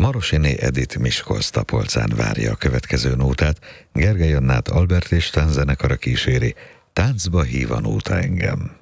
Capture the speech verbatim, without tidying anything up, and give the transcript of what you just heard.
Marosiné Edith Miskolc-Tapolcán várja a következő nótát, Gergely Annát Albert István zenekara kíséri, Táncba hív a nóta engem.